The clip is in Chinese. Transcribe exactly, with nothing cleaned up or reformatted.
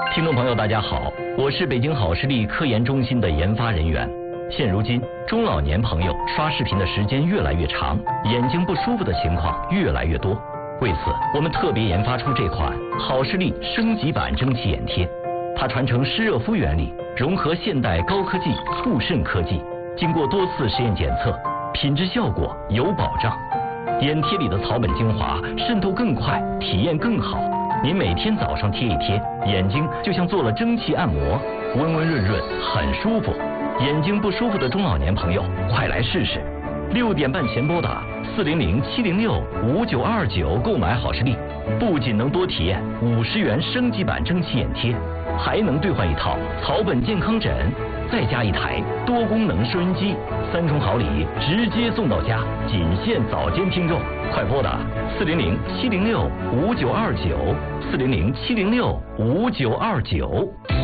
听众朋友，大家好，我是北京好视力科研中心的研发人员。现如今，中老年朋友刷视频的时间越来越长，眼睛不舒服的情况越来越多。为此，我们特别研发出这款好视力升级版蒸汽眼贴。它传承湿热敷原理，融合现代高科技护肾科技，经过多次实验检测，品质效果有保障。眼贴里的草本精华渗透更快，体验更好。您每天早上贴一贴，眼睛就像做了蒸汽按摩，温温润润，很舒服。眼睛不舒服的中老年朋友，快来试试！六点半前拨打四零零七零六五九二九购买好视力，不仅能多体验五十元升级版蒸汽眼贴，还能兑换一套草本健康枕，再加一台多功能收音机，三重好礼直接送到家，仅限早间听众，快拨打四零零七零六五九二九四零零七零六五九二九。